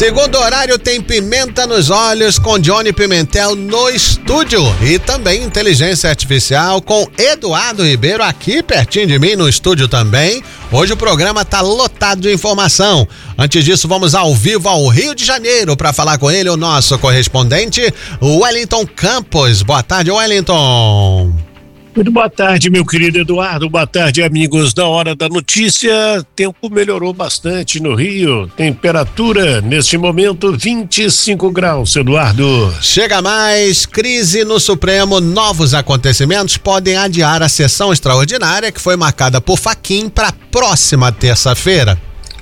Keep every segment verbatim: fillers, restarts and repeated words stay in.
Segundo horário tem Pimenta nos Olhos com Johnny Pimentel no estúdio e também Inteligência Artificial com Eduardo Ribeiro aqui pertinho de mim no estúdio também. Hoje o programa tá lotado de informação. Antes disso, vamos ao vivo ao Rio de Janeiro para falar com ele, o nosso correspondente, Wellington Campos. Boa tarde, Wellington. Muito boa tarde, meu querido Eduardo. Boa tarde, amigos da Hora da Notícia. Tempo melhorou bastante no Rio. Temperatura, neste momento, vinte e cinco graus, Eduardo. Chega mais, crise no Supremo. Novos acontecimentos podem adiar a sessão extraordinária que foi marcada por Fachin para a próxima terça-feira.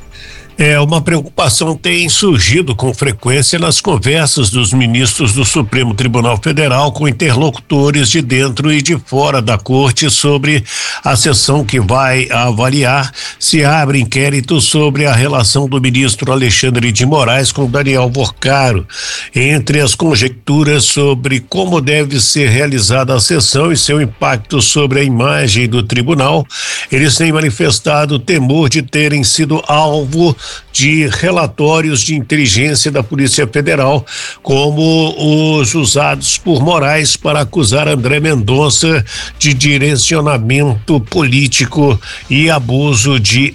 É, uma preocupação tem surgido com frequência nas conversas dos ministros do Supremo Tribunal Federal com interlocutores de dentro e de fora da corte sobre a sessão que vai avaliar se abre inquérito sobre a relação do ministro Alexandre de Moraes com Daniel Porcaro. Entre as conjecturas sobre como deve ser realizada a sessão e seu impacto sobre a imagem do tribunal, eles têm manifestado temor de terem sido alvo de relatórios de inteligência da Polícia Federal, como os usados por Moraes para acusar André Mendonça de direcionamento político e abuso de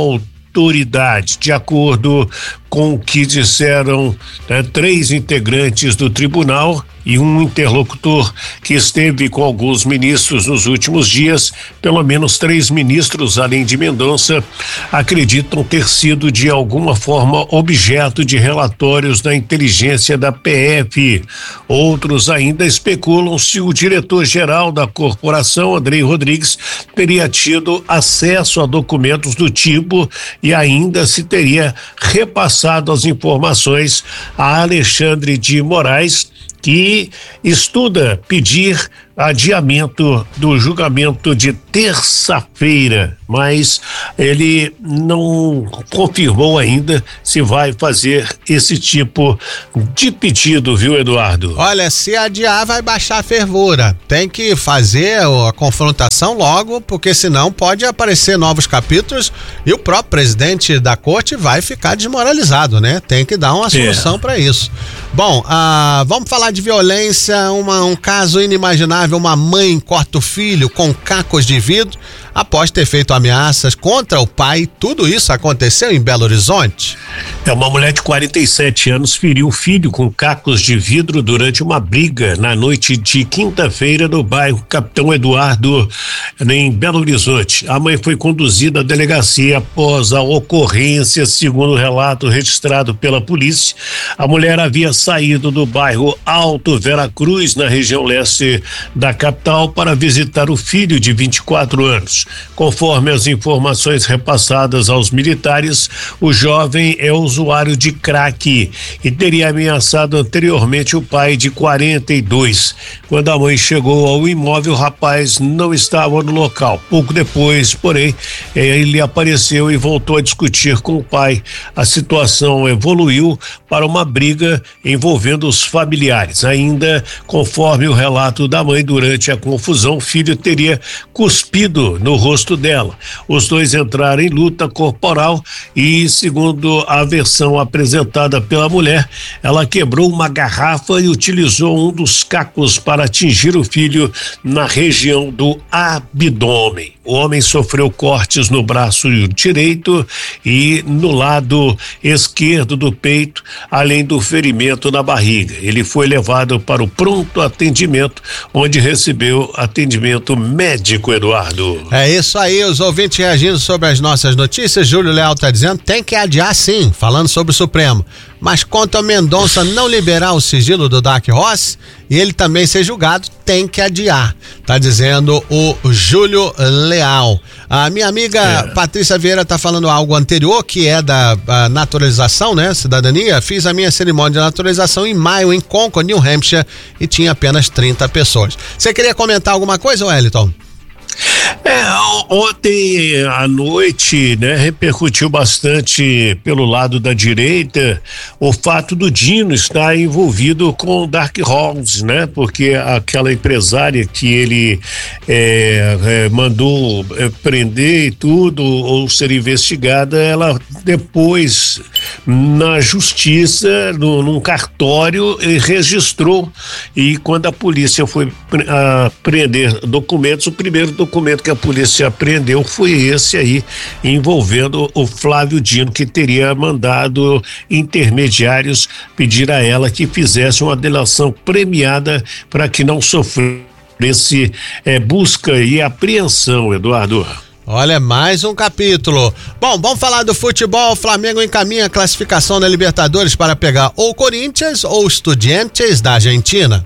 autoridade. De acordo com o que disseram né, três integrantes do tribunal e um interlocutor que esteve com alguns ministros nos últimos dias, pelo menos três ministros, além de Mendonça, acreditam ter sido de alguma forma objeto de relatórios da inteligência da P F. Outros ainda especulam se o diretor-geral da corporação, Andrei Rodrigues, teria tido acesso a documentos do tipo e ainda se teria repassado as informações a Alexandre de Moraes, que estuda pedir adiamento do julgamento de terça-feira, mas ele não confirmou ainda se vai fazer esse tipo de pedido, viu, Eduardo? Olha, se adiar vai baixar a fervura, tem que fazer a confrontação logo, porque senão pode aparecer novos capítulos e o próprio presidente da corte vai ficar desmoralizado, né? Tem que dar uma solução é. para isso. Bom, ah, vamos falar de violência, uma, um caso inimaginável, uma mãe corta o filho com cacos de vidro após ter feito ameaças contra o pai. Tudo isso aconteceu em Belo Horizonte. É, uma mulher de quarenta e sete anos feriu o filho com cacos de vidro durante uma briga na noite de quinta-feira no bairro Capitão Eduardo, em Belo Horizonte. A mãe foi conduzida à delegacia após a ocorrência, segundo o relato registrado pela polícia. A mulher havia saído do bairro Alto Veracruz, na região leste da capital, para visitar o filho de vinte e quatro anos. Conforme as informações repassadas aos militares, o jovem é usuário de crack e teria ameaçado anteriormente o pai de quarenta e dois. Quando a mãe chegou ao imóvel, o rapaz não estava no local. Pouco depois, porém, ele apareceu e voltou a discutir com o pai. A situação evoluiu para uma briga envolvendo os familiares. Ainda, conforme o relato da mãe, durante a confusão, o filho teria cuspido no rosto dela. Os dois entraram em luta corporal e, segundo a versão apresentada pela mulher, ela quebrou uma garrafa e utilizou um dos cacos para atingir o filho na região do abdômen. O homem sofreu cortes no braço direito e no lado esquerdo do peito, além do ferimento na barriga. Ele foi levado para o pronto atendimento, onde recebeu atendimento médico, Eduardo. É isso aí, os ouvintes reagindo sobre as nossas notícias. Júlio Leal está dizendo, tem que adiar sim, falando sobre o Supremo. Mas quanto a Mendonça não liberar o sigilo do Dark Horse e ele também ser julgado, tem que adiar, tá dizendo o Júlio Leal. A minha amiga é. Patrícia Vieira tá falando algo anterior, que é da naturalização, né, cidadania. Fiz a minha cerimônia de naturalização em maio em Concord, New Hampshire, e tinha apenas trinta pessoas. Você queria comentar alguma coisa, Wellington? É, ontem à noite, né, repercutiu bastante pelo lado da direita o fato do Dino estar envolvido com Dark Horse, né, porque aquela empresária que ele é, é, mandou é, prender e tudo, ou ser investigada, ela depois na justiça, no, num cartório, ele registrou, e quando a polícia foi apreender documentos, o primeiro documento que a polícia apreendeu foi esse aí, envolvendo o Flávio Dino, que teria mandado intermediários pedir a ela que fizesse uma delação premiada para que não sofresse é, busca e apreensão, Eduardo. Olha, mais um capítulo. Bom, vamos falar do futebol. O Flamengo encaminha a classificação da Libertadores para pegar ou Corinthians ou Estudiantes da Argentina.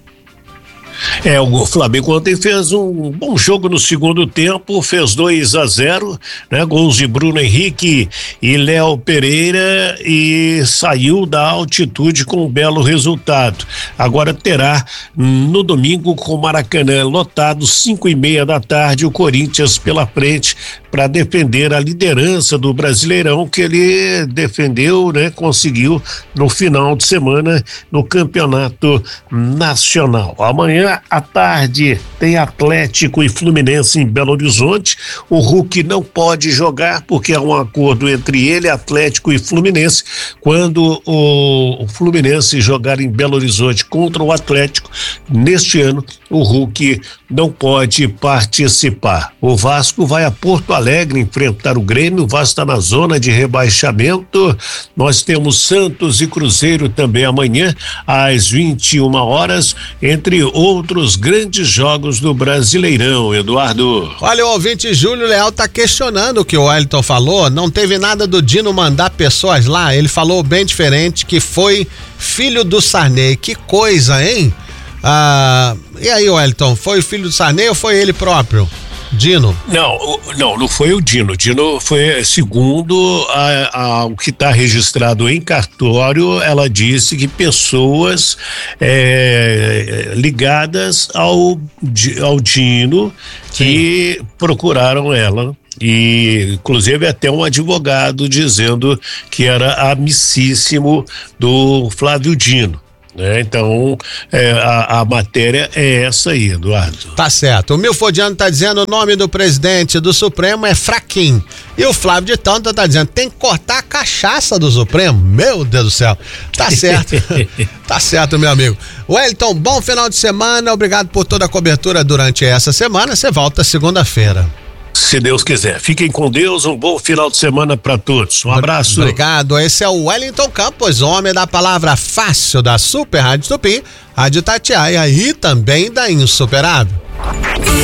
É, o Flamengo ontem fez um bom jogo no segundo tempo, fez dois a zero, né? Gols de Bruno Henrique e Léo Pereira, e saiu da altitude com um belo resultado. Agora terá no domingo, com o Maracanã lotado, cinco e meia da tarde, o Corinthians pela frente para defender a liderança do Brasileirão, que ele defendeu, né? Conseguiu no final de semana no Campeonato Nacional. Amanhã à tarde tem Atlético e Fluminense em Belo Horizonte. O Hulk não pode jogar porque há um acordo entre ele, Atlético e Fluminense. Quando o Fluminense jogar em Belo Horizonte contra o Atlético, neste ano o Hulk não pode participar. O Vasco vai a Porto Alegre enfrentar o Grêmio. O Vasco está na zona de rebaixamento. Nós temos Santos e Cruzeiro também amanhã às vinte e uma horas, entre outros grandes jogos do Brasileirão, Eduardo. Olha, o ouvinte Júlio Leal tá questionando o que o Wellington falou. Não teve nada do Dino mandar pessoas lá. Ele falou bem diferente, que foi filho do Sarney. Que coisa, hein? Ah, e aí, Wellington, foi o filho do Sarney ou foi ele próprio? Dino? Não, não, não foi o Dino. O Dino foi, segundo a, a, o que está registrado em cartório, ela disse que pessoas é, ligadas ao, ao Dino que Sim. procuraram ela. E inclusive até um advogado dizendo que era amicíssimo do Flávio Dino. É, então, é, a, a matéria é essa aí, Eduardo. Tá certo. O Milfodiano tá dizendo o nome do presidente do Supremo é fraquinho. E o Flávio de Tanta tá dizendo tem que cortar a cachaça do Supremo. Meu Deus do céu. Tá certo. Tá certo, meu amigo. Wellington, bom final de semana. Obrigado por toda a cobertura durante essa semana. Você volta segunda-feira. Se Deus quiser. Fiquem com Deus, um bom final de semana para todos. Um abraço. Obrigado. Esse é o Wellington Campos, homem da palavra fácil da Super Rádio Tupi, Rádio Itatiaia e também da Insuperável.